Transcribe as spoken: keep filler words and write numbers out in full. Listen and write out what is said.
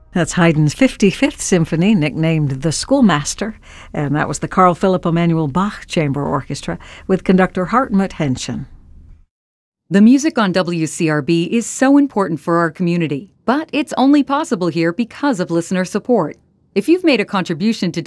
That's Haydn's fifty-fifth Symphony, nicknamed The Schoolmaster, and that was the Carl Philipp Emanuel Bach Chamber Orchestra with conductor Hartmut Henschen. The music on W C R B is so important for our community, but it's only possible here because of listener support. If you've made a contribution to